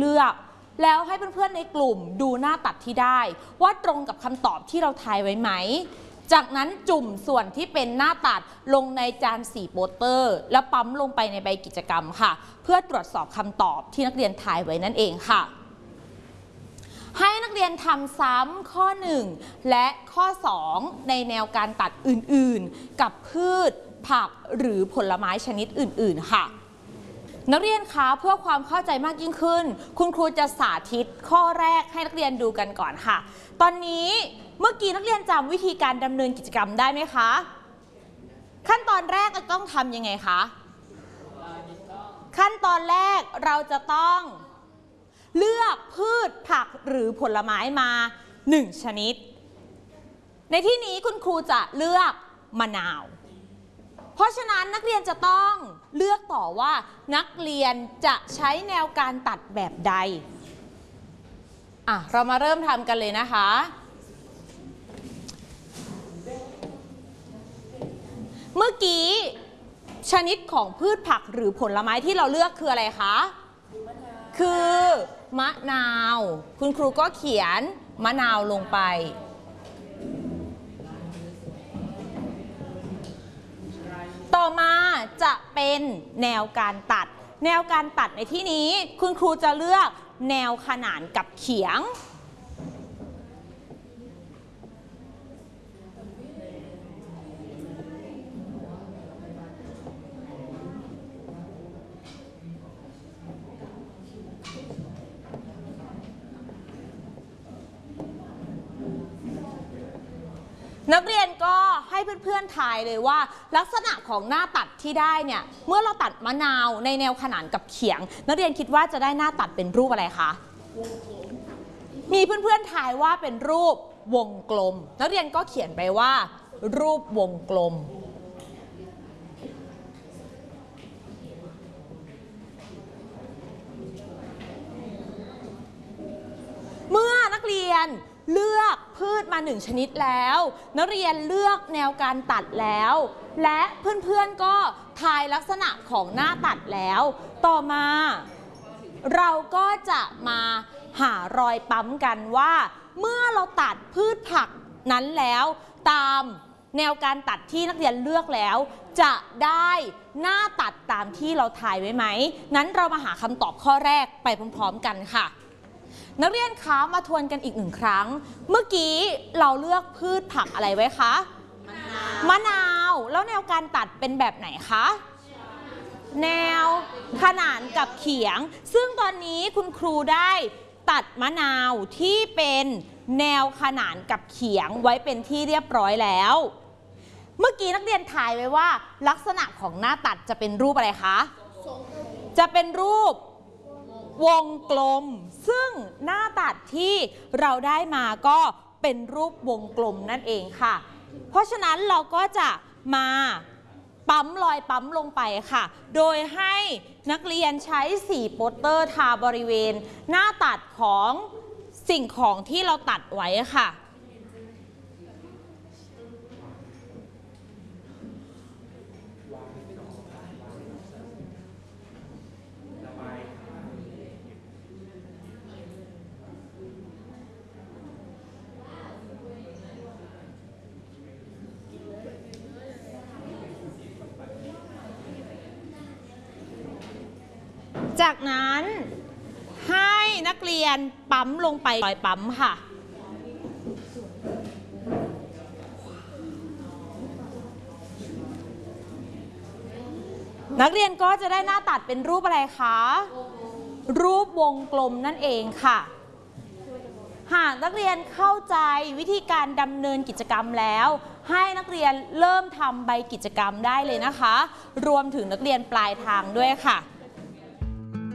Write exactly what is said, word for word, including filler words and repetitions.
เลือกแล้วให้เพื่อนๆในกลุ่มดูหน้าตัดที่ได้ว่าตรงกับคำตอบที่เราทายไว้ไหมจากนั้นจุ่มส่วนที่เป็นหน้าตัดลงในจานสีโปสเตอร์แล้วปั๊มลงไปในใบกิจกรรมค่ะเพื่อตรวจสอบคำตอบที่นักเรียนทายไว้นั่นเองค่ะให้นักเรียนทำซ้ำข้อหนึ่งและข้อสองในแนวการตัดอื่นๆกับพืชผักหรือผลไม้ชนิดอื่นๆค่ะนักเรียนคะเพื่อความเข้าใจมากยิ่งขึ้นคุณครูจะสาธิตข้อแรกให้นักเรียนดูกันก่อนค่ะตอนนี้เมื่อกี้นักเรียนจำวิธีการดำเนินกิจกรรมได้ไหมคะขั้นตอนแรกเราต้องทำยังไงคะขั้นตอนแรกเราจะต้องเลือกพืชผักหรือผลไม้มาหนึ่งชนิดในที่นี้คุณครูจะเลือกมะนาวเพราะฉะนั้นนักเรียนจะต้องเลือกต่อว่านักเรียนจะใช้แนวการตัดแบบใดอ่ะเรามาเริ่มทำกันเลยนะคะเมื่อกี้ชนิดของพืชผักหรือผลไม้ที่เราเลือกคืออะไรคะคือมะนาวคุณครูก็เขียนมะนาวลงไปต่อมาจะเป็นแนวการตัดแนวการตัดในที่นี้คุณครูจะเลือกแนวขนานกับเขียงนักเรียนก็ให้เพื่อนๆทายเลยว่าลักษณะของหน้าตัดที่ได้เนี่ยเมื่อเราตัดมะนาวในแนวขนานกับเขียงนักเรียนคิดว่าจะได้หน้าตัดเป็นรูปอะไรคะมีเพื่อนๆทายว่าเป็นรูปวงกลมนักเรียนก็เขียนไปว่ารูปวงกลมเมื่อนักเรียนเลือกพืชมาหนึ่งชนิดแล้วนักเรียนเลือกแนวการตัดแล้วและเพื่อนๆก็ทายลักษณะของหน้าตัดแล้วต่อมาเราก็จะมาหารอยปั๊มกันว่าเมื่อเราตัดพืชผักนั้นแล้วตามแนวการตัดที่นักเรียนเลือกแล้วจะได้หน้าตัดตามที่เราทายไว้ไหมนั้นเรามาหาคำตอบข้อแรกไปพร้อมๆกันค่ะนักเรียนคะมาทวนกันอีกหนึ่งครั้งเมื่อกี้เราเลือกพืชผักอะไรไว้คะมะนาวแล้วแนวการตัดเป็นแบบไหนคะแนวขนานกับเขียงซึ่งตอนนี้คุณครูได้ตัดมะนาวที่เป็นแนวขนานกับเขียงไว้เป็นที่เรียบร้อยแล้วเมื่อกี้นักเรียนทายไว้ว่าลักษณะของหน้าตัดจะเป็นรูปอะไรคะจะเป็นรูปวงกลมซึ่งหน้าตัดที่เราได้มาก็เป็นรูปวงกลมนั่นเองค่ะเพราะฉะนั้นเราก็จะมาปั๊มรอยปั๊มลงไปค่ะโดยให้นักเรียนใช้สีโปสเตอร์ทาบริเวณหน้าตัดของสิ่งของที่เราตัดไว้ค่ะจากนั้นให้นักเรียนปั๊มลงไปรอยปั๊มค่ะนักเรียนก็จะได้หน้าตัดเป็นรูปอะไรคะรูปวงกลมนั่นเองค่ะหากนักเรียนเข้าใจวิธีการดำเนินกิจกรรมแล้วให้นักเรียนเริ่มทำใบกิจกรรมได้เลยนะคะรวมถึงนักเรียนปลายทางด้วยค่ะ